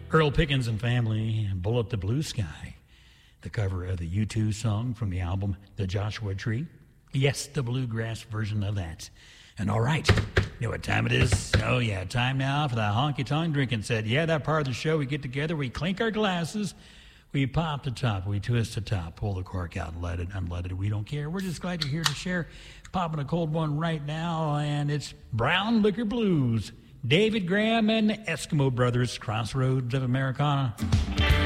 Earl Pickens and Family, Bullet the Blue Sky, the cover of the U2 song from the album The Joshua Tree. Yes, the bluegrass version of that. And all right, you know what time it is? Oh, yeah, time now for the honky-tonk drinking set. Yeah, that part of the show, we get together, we clink our glasses, we pop the top, we twist the top, pull the cork out, let it, unlet it. We don't care. We're just glad you're here to share. Popping a cold one right now, and it's Brown Liquor Blues. David Graham and Eskimo Brothers, Crossroads of Americana.